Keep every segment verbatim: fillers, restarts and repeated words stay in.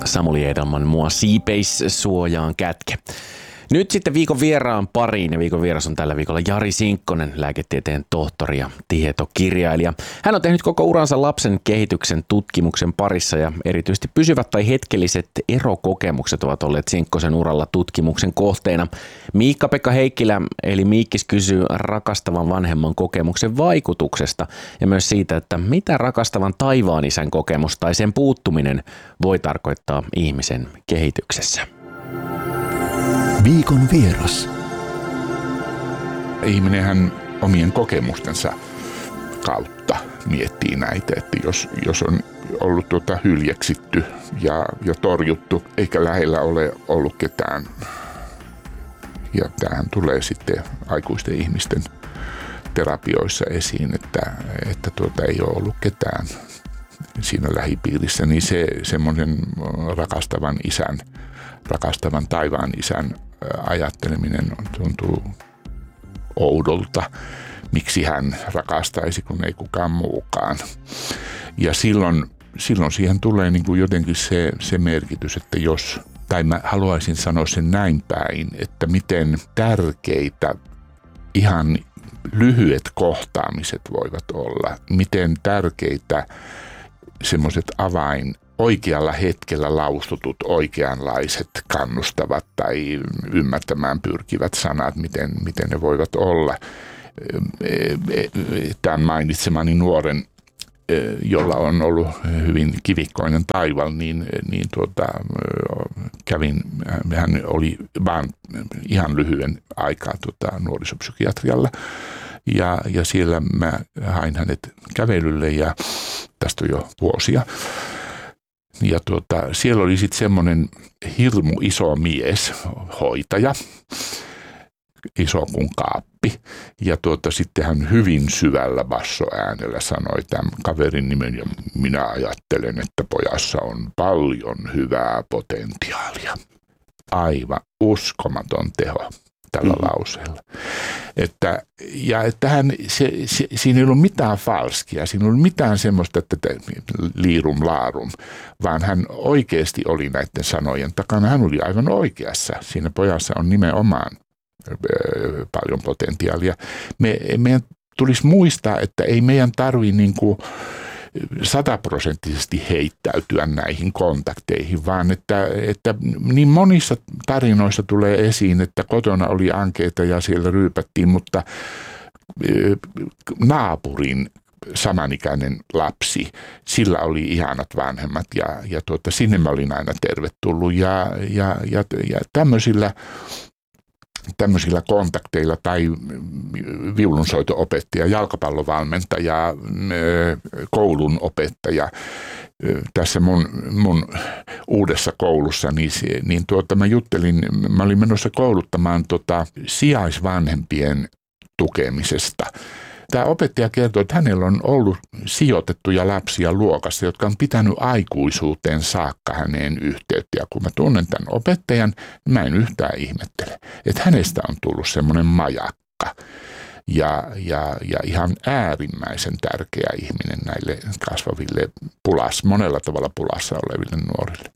Samuli Edelman mua siipeissuojaan kätke. Nyt sitten viikon vieraan pariin, ja viikon vieras on tällä viikolla Jari Sinkkonen, lääketieteen tohtori ja tietokirjailija. Hän on tehnyt koko uransa lapsen kehityksen tutkimuksen parissa, ja erityisesti pysyvät tai hetkelliset erokokemukset ovat olleet Sinkkosen uralla tutkimuksen kohteena. Miikka-Pekka Heikkilä eli Miikkis kysyy rakastavan vanhemman kokemuksen vaikutuksesta ja myös siitä, että mitä rakastavan taivaan isän kokemus tai sen puuttuminen voi tarkoittaa ihmisen kehityksessä. Viikon vieras. Ihminenhän omien kokemustensa kautta miettii näitä, että jos, jos on ollut tuota hyljeksitty ja, ja torjuttu, eikä lähellä ole ollut ketään. Ja tämähän tulee sitten aikuisten ihmisten terapioissa esiin, että, että tuota ei ole ollut ketään siinä lähipiirissä, niin se semmoinen rakastavan isän, rakastavan taivaan isän ajatteleminen tuntuu oudolta. Miksi hän rakastaisi, kun ei kukaan muukaan. Ja silloin, silloin siihen tulee niin kuin jotenkin se, se merkitys, että jos, tai mä haluaisin sanoa sen näin päin, että miten tärkeitä ihan lyhyet kohtaamiset voivat olla. Miten tärkeitä semmoiset avain oikealla hetkellä laustutut oikeanlaiset kannustavat tai ymmärtämään pyrkivät sanat, miten, miten ne voivat olla. Tämän mainitsemani nuoren, jolla on ollut hyvin kivikkoinen taival, niin, niin tuota, kävin, hän oli vain ihan lyhyen aikaa tuota, nuorisopsykiatrialla. Ja, ja siellä mä hain hänet kävelylle ja tästä on jo vuosia. Ja tuota, siellä oli sitten semmoinen hirmu iso mies, hoitaja, iso kuin kaappi. Ja tuota, sitten hän hyvin syvällä bassoäänellä sanoi tämän kaverin nimen, ja minä ajattelen, että pojassa on paljon hyvää potentiaalia. Aivan uskomaton teho tällä mm. lauseella. Että, ja että hän, se, se, siinä ei ollut mitään falskia, siinä ei ollut mitään semmoista, että liirum laarum, vaan hän oikeasti oli näiden sanojen takana. Hän oli aivan oikeassa. Siinä pojassa on nimenomaan öö, paljon potentiaalia. Me, meidän tulisi muistaa, että ei meidän tarvitse niin kuin sataprosenttisesti heittäytyä näihin kontakteihin, vaan että, että niin monissa tarinoissa tulee esiin, että kotona oli ankeita ja siellä ryypättiin, mutta naapurin samanikäinen lapsi, sillä oli ihanat vanhemmat ja, ja tuota, sinne mä olin aina tervetullut ja, ja, ja, ja tämmöisillä tämmöisillä kontakteilla tai viulunsoito-opettaja, jalkapallovalmentaja, koulun opettaja. Tässä mun, mun uudessa koulussa, niin, niin tuota, mä juttelin, mä olin menossa kouluttamaan tota sijaisvanhempien tukemisesta. Tämä opettaja kertoi, että hänellä on ollut sijoitettuja lapsia luokassa, jotka on pitänyt aikuisuuteen saakka häneen yhteyttä. Ja kun mä tunnen tämän opettajan, niin mä en yhtään ihmettele, että hänestä on tullut semmoinen majakka ja, ja, ja ihan äärimmäisen tärkeä ihminen näille kasvaville pulas, monella tavalla pulassa oleville nuorille.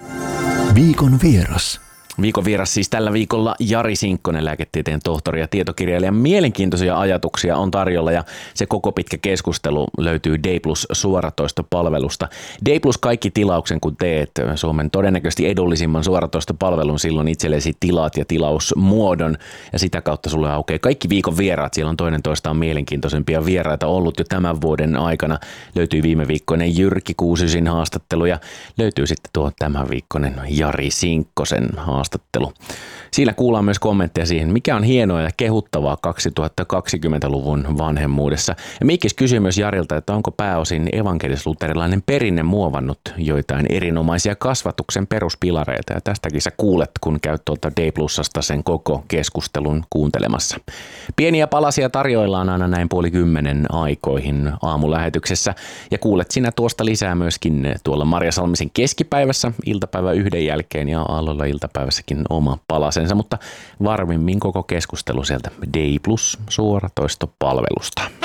Viikon vieras. Viikon vieras siis tällä viikolla Jari Sinkkonen, lääketieteen tohtori ja tietokirjailija. Mielenkiintoisia ajatuksia on tarjolla ja se koko pitkä keskustelu löytyy D Plus suoratoistopalvelusta. D Plus kaikki tilauksen, kun teet Suomen todennäköisesti edullisimman suoratoistopalvelun, silloin itsellesi tilaat ja tilausmuodon ja sitä kautta sulle aukeaa kaikki viikon vieraat. Siellä on toinen toistaan mielenkiintoisempia vieraita ollut jo tämän vuoden aikana. Löytyy viime viikkoinen Jyrki Kuusysin haastattelu ja löytyy sitten tuo tämän viikkoinen Jari Sinkkosen haastattelu. Haastattelu. Siinä kuullaan myös kommentteja siihen, mikä on hienoa ja kehuttavaa kaksituhattakaksikymmentäluvun vanhemmuudessa. Ja Mikkis kysyy myös Jarilta, että onko pääosin evankelis-luterilainen perinne muovannut joitain erinomaisia kasvatuksen peruspilareita. Ja tästäkin sä kuulet, kun käyt tuolta D Plusasta sen koko keskustelun kuuntelemassa. Pieniä palasia tarjoillaan aina näin puoli kymmenen aikoihin aamulähetyksessä. Ja kuulet sinä tuosta lisää myöskin tuolla Marja Salmisen keskipäivässä iltapäivä yhden jälkeen ja aallolla iltapäivässäkin oma palasensa, mutta varmimmin koko keskustelu sieltä D Plus suoratoistopalvelusta.